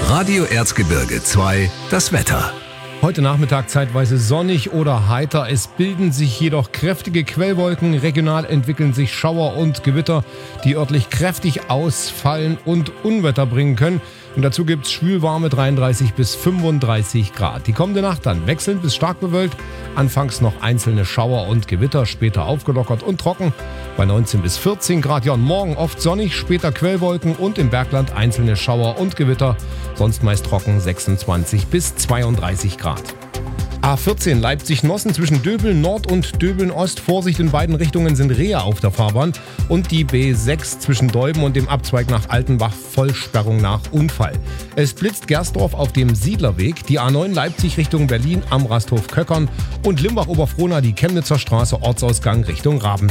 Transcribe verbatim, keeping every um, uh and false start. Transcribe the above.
Radio Erzgebirge zwei, das Wetter. Heute Nachmittag zeitweise sonnig oder heiter. Es bilden sich jedoch kräftige Quellwolken. Regional entwickeln sich Schauer und Gewitter, die örtlich kräftig ausfallen und Unwetter bringen können. Und dazu gibt es schwülwarme dreiunddreißig bis fünfunddreißig Grad. Die kommende Nacht dann wechselnd bis stark bewölkt. Anfangs noch einzelne Schauer und Gewitter, später aufgelockert und trocken bei neunzehn bis vierzehn Grad. Ja, und morgen oft sonnig, später Quellwolken und im Bergland einzelne Schauer und Gewitter. Sonst meist trocken sechsundzwanzig bis zweiunddreißig Grad. A vierzehn Leipzig-Nossen zwischen Döbeln Nord und Döbeln Ost. Vorsicht, in beiden Richtungen sind Rehe auf der Fahrbahn. Und die B sechs zwischen Deuben und dem Abzweig nach Altenbach, Vollsperrung nach Unfall. Es blitzt Gersdorf auf dem Siedlerweg, die A neun Leipzig Richtung Berlin am Rasthof Köckern und Limbach-Oberfrohna die Chemnitzer Straße Ortsausgang Richtung Rabenstein.